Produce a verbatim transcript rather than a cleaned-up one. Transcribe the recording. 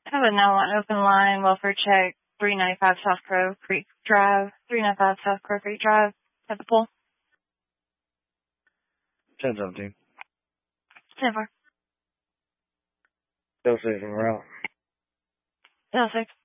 I have a now on open line, welfare check, three ninety-five South Crow Creek Drive, three ninety-five South Crow Creek Drive, at the pool. ten seventeen. ten four. Go six and route. oh six.